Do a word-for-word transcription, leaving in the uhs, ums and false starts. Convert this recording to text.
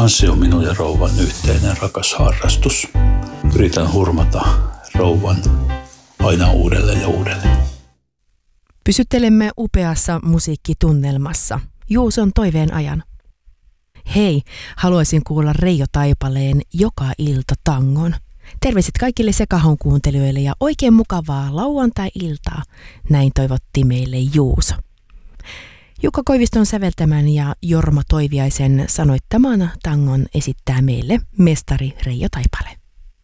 Tanssi on minun ja rouvan yhteinen rakas harrastus. Yritän hurmata rouvan aina uudelleen ja uudelleen. Pysyttelemme upeassa musiikkitunnelmassa. Juuson toiveen ajan. Hei, haluaisin kuulla Reijo Taipaleen Joka ilta tangon. Terveiset kaikille Sekahon kuuntelijoille ja oikein mukavaa lauantai-iltaa. Näin toivotti meille Juuso. Jukka Koiviston säveltämän ja Jorma Toiviaisen sanoittaman tangon esittää meille mestari Reijo Taipale.